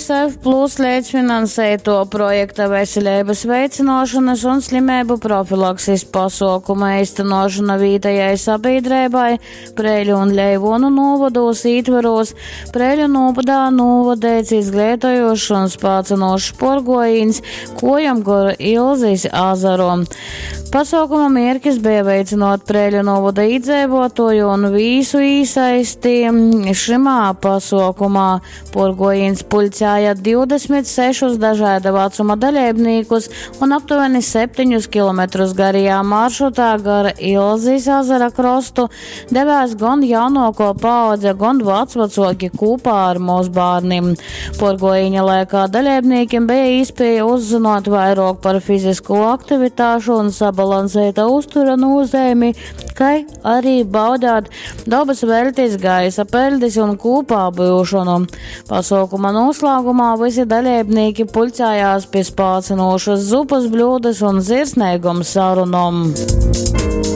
UNICEF plus līdzfinansēto projekta veselības veicināšanas un slimību profilakses pasākuma īstenošana vietējai sabiedrībai Preiļu un Leivonu novados ietvaros Preiļu novadā novadēts izglītojošs un spācinošs porgojīns Kojamgora Ilzis azarom. Pasākuma mērķis bija veicinot Preiļu novada iedzīvotāju un visu īsaisti. Šimā pasākumā porgojīns pulcēja 26 dažāda vecuma dalībniekus un aptuveni 7 km garajā maršrutā gara Ilzis azara krostu devās gan jaunāko paudze, gan vecvecāki kopā ar mūsbērniem. Porgojīņa laikā dalībniekiem bija iespēja uzzināt vairāk par fizisko aktivitāšu un sabalansēta uztura nozīmi, kā arī baudāt dabas veltis, gaisa peldes un kopā būšanu. Pasākuma noslēgumā visi dalībnieki pulcējās pie spācinošas zupas bļodas un sirsnīguma sarunām.